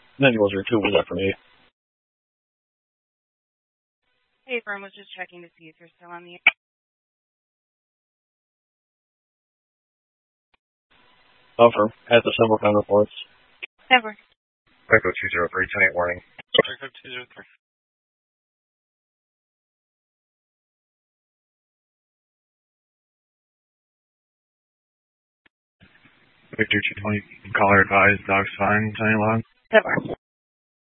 Manual 02, was that for me? Hey, Firm was just checking to see if you're still on the air. Firm, at the several kind reports. Never. Echo 203, 10-8 warning. Echo 203. Victor 220, caller advised, dog's fine, 10-8 log. Never.